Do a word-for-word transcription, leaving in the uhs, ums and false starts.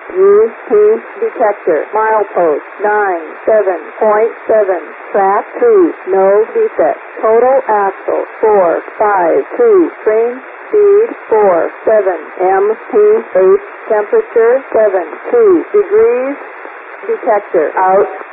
U P detector. Milepost nine seven point seven. Track two. No defect. Total axle four five two. Train speed four seven. M P eight. Temperature seven two degrees. Detector out.